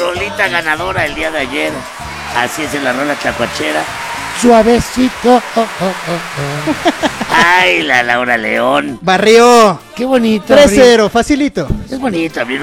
rolita ganadora el día de ayer. Así es en la rola chacuachera. Suavecito. Ay, la Laura León. Barrió. Qué bonito. 3-0, facilito. Es bonito abrir